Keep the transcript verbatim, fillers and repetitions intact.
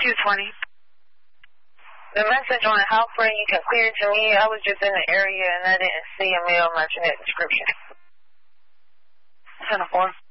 two twenty. The message on how far you can clear to me, I was just in the area and I didn't see a male matching that description. ten four.